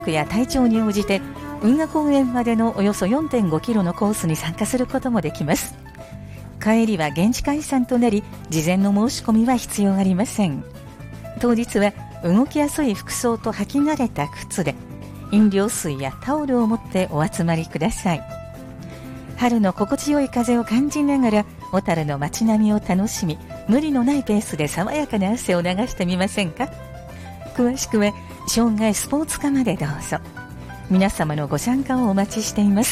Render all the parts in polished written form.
や体調に応じて運河公園までのおよそ 4.5 キロのコースに参加することもできます。帰りは現地解散となり、事前の申し込みは必要ありません。当日は動きやすい服装と履き慣れた靴で、飲料水やタオルを持ってお集まりください。春の心地よい風を感じながら小樽の街並みを楽しみ、無理のないペースで爽やかな汗を流してみませんか。詳しくは生涯スポーツ課までどうぞ。皆様のご参加をお待ちしています。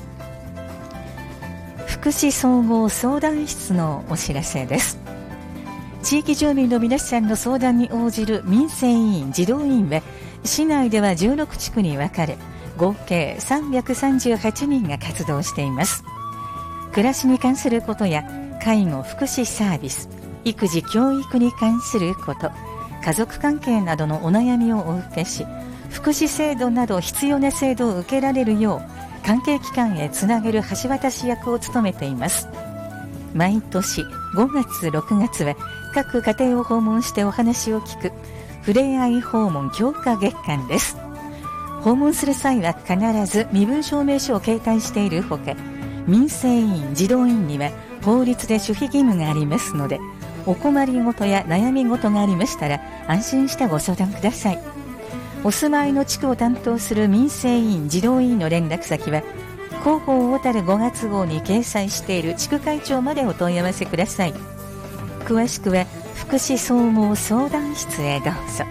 福祉総合相談室のお知らせです。地域住民の皆さんの相談に応じる民生委員・児童委員は市内では16地区に分かれ、合計338人が活動しています。暮らしに関することや介護・福祉サービス、育児・教育に関すること、家族関係などのお悩みをお受けし、福祉制度など必要な制度を受けられるよう関係機関へつなげる橋渡し役を務めています。毎年5月6月は各家庭を訪問してお話を聞くふれあい訪問強化月間です。訪問する際は必ず身分証明書を携帯しているほか、民生委員・児童委員には法律で守秘義務がありますので、お困りごとや悩み事がありましたら安心してご相談ください。お住まいの地区を担当する民生委員・児童委員の連絡先は広報小樽5月号に掲載している地区会長までお問い合わせください。詳しくは福祉総合相談室へどうぞ。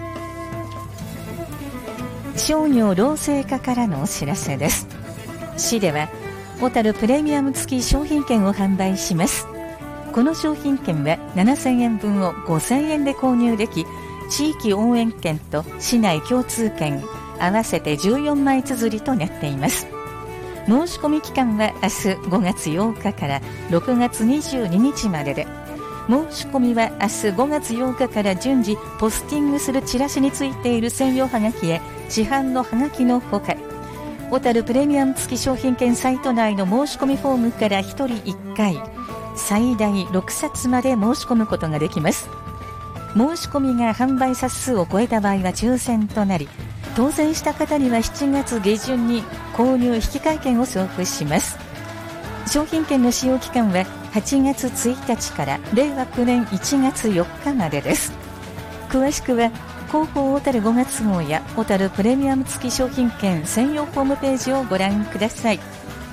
商業労政課からのお知らせです。市では小樽プレミアム付き商品券を販売します。この商品券は7000円分を5000円で購入でき、地域応援券と市内共通券合わせて14枚綴りとなっています。申し込み期間は明日5月8日から6月22日までで、申し込みは明日5月8日から順次ポスティングするチラシについている専用はがきへ市販のはがきのほか、小樽プレミアム付き商品券サイト内の申し込みフォームから1人1回最大6冊まで申し込むことができます。申し込みが販売冊数を超えた場合は抽選となり、当選した方には7月下旬に購入引換券を送付します。商品券の使用期間は8月1日から令和9年1月4日までです。詳しくは広報小樽5月号や小樽プレミアム付き商品券専用ホームページをご覧ください。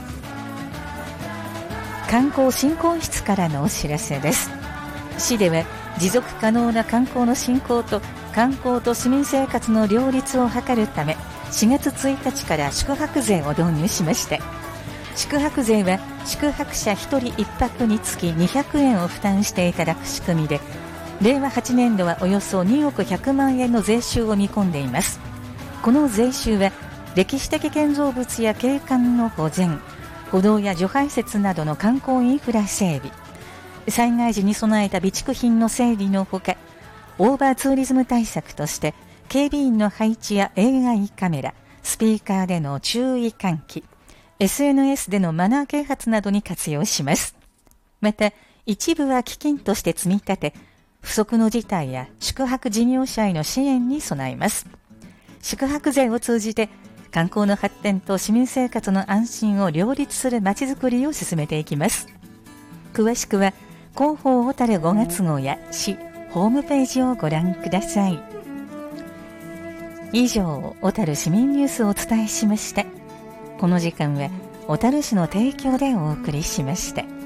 観光振興室からのお知らせです。市では持続可能な観光の振興と観光と市民生活の両立を図るため、4月1日から宿泊税を導入しました。宿泊税は宿泊者1人1泊につき200円を負担していただく仕組みで、令和8年度はおよそ2億100万円の税収を見込んでいます。この税収は歴史的建造物や景観の保全、歩道や除排雪などの観光インフラ整備、災害時に備えた備蓄品の整理のほか、オーバーツーリズム対策として警備員の配置や AI カメラ、スピーカーでの注意喚起、SNS でのマナー啓発などに活用します。また一部は基金として積み立て、不測の事態や宿泊事業者への支援に備えます。宿泊税を通じて観光の発展と市民生活の安心を両立するまちづくりを進めていきます。詳しくは広報小樽5月号や市ホームページをご覧ください。以上、小樽市民ニュースをお伝えしました。この時間は小樽市の提供でお送りしました。